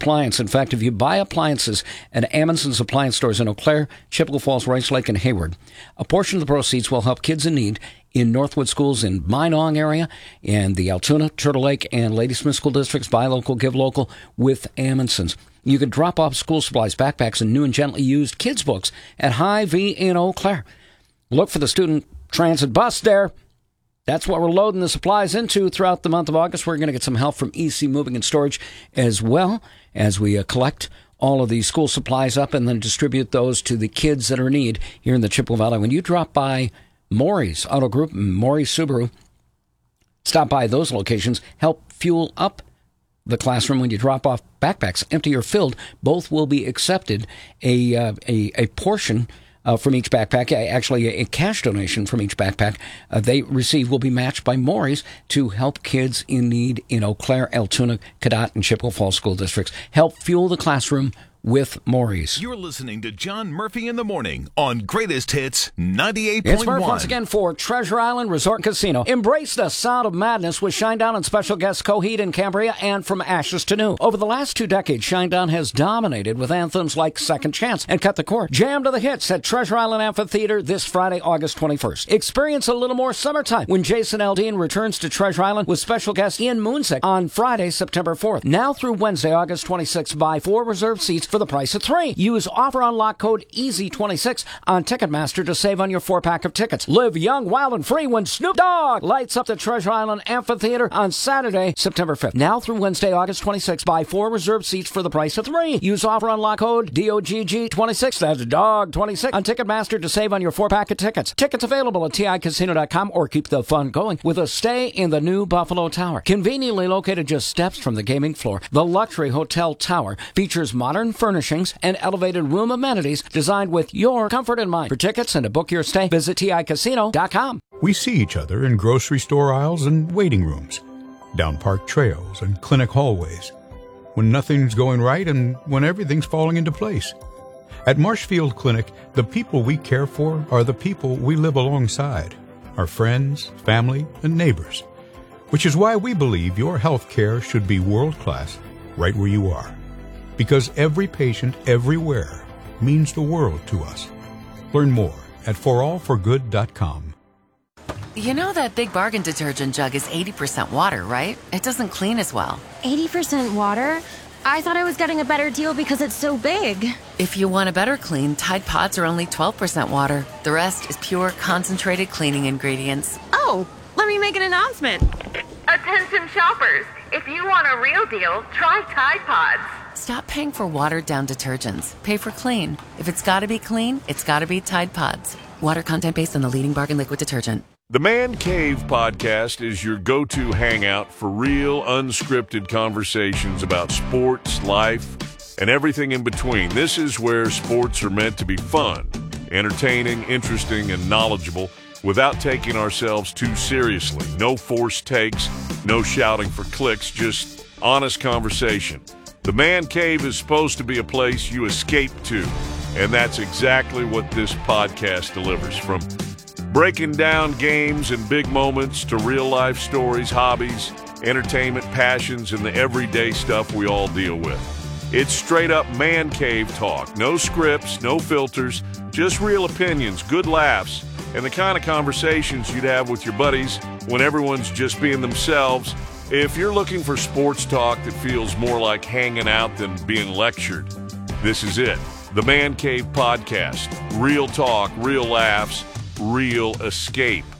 appliance. In fact, if you buy appliances at Amundsen's appliance stores in Eau Claire, Chippewa Falls, Rice Lake, and Hayward, a portion of the proceeds will help kids in need in Northwood schools in Minong area and the Altoona, Turtle Lake, and Ladysmith school districts. Buy local, give local with Amundsen's. You can drop off school supplies, backpacks, and new and gently used kids' books at Hy-Vee in Eau Claire. Look for the student transit bus there. That's what we're loading the supplies into throughout the month of August. We're going to get some help from EC Moving and Storage as well as we collect all of these school supplies up and then distribute those to the kids that are in need here in the Chippewa Valley. When you drop by Maury's Auto Group, Maury's Subaru, stop by those locations, help fuel up the classroom. When you drop off backpacks, empty or filled, both will be accepted. A portion from each backpack, actually a cash donation from each backpack they receive will be matched by Maury's to help kids in need in Eau Claire, Altoona, Cadott, and Chippewa Falls school districts. Help fuel the classroom with Maury's. You're listening to John Murphy in the Morning on Greatest Hits 98.1. It's Murph once again for Treasure Island Resort and Casino. Embrace the sound of madness with Shinedown and special guests Coheed and Cambria and From Ashes to New. Over the last 2 decades, Shinedown has dominated with anthems like Second Chance and Cut the Cord. Jam to the hits at Treasure Island Amphitheater this Friday, August 21st. Experience a little more summertime when Jason Aldean returns to Treasure Island with special guest Ian Moonsick on Friday, September 4th. Now through Wednesday, August 26th, buy 4 reserved seats for the price of 3. Use offer unlock code EASY26 on Ticketmaster to save on your 4-pack of tickets. Live young, wild, and free when Snoop Dogg lights up the Treasure Island Amphitheater on Saturday, September 5th. Now through Wednesday, August 26th, buy 4 reserved seats for the price of 3. Use offer unlock code DOGG26, that's DOG26, on Ticketmaster to save on your 4-pack of tickets. Tickets available at TICasino.com or keep the fun going with a stay in the new Buffalo Tower. Conveniently located just steps from the gaming floor, the luxury hotel tower features modern furnishings and elevated room amenities designed with your comfort in mind. For tickets and to book your stay, visit TICasino.com. We see each other in grocery store aisles and waiting rooms, down park trails and clinic hallways, when nothing's going right and when everything's falling into place. At Marshfield Clinic, the people we care for are the people we live alongside, our friends, family, and neighbors, which is why we believe your health care should be world-class right where you are. Because every patient everywhere means the world to us. Learn more at forallforgood.com. You know that Big Bargain detergent jug is 80% water, right? It doesn't clean as well. 80% water? I thought I was getting a better deal because it's so big. If you want a better clean, Tide Pods are only 12% water. The rest is pure, concentrated cleaning ingredients. Oh, let me make an announcement. Attention shoppers, if you want a real deal, try Tide Pods. Stop paying for watered-down detergents. Pay for clean. If it's got to be clean, it's got to be Tide Pods. Water content based on the leading bargain liquid detergent. The Man Cave podcast is your go-to hangout for real, unscripted conversations about sports, life, and everything in between. This is where sports are meant to be fun, entertaining, interesting, and knowledgeable without taking ourselves too seriously. No forced takes, no shouting for clicks, just honest conversation. The Man Cave is supposed to be a place you escape to, and that's exactly what this podcast delivers. From breaking down games and big moments to real-life stories, hobbies, entertainment, passions, and the everyday stuff we all deal with. It's straight-up Man Cave talk. No scripts, no filters, just real opinions, good laughs, and the kind of conversations you'd have with your buddies when everyone's just being themselves. If you're looking for sports talk that feels more like hanging out than being lectured, this is it. The Man Cave Podcast. Real talk, real laughs, real escape.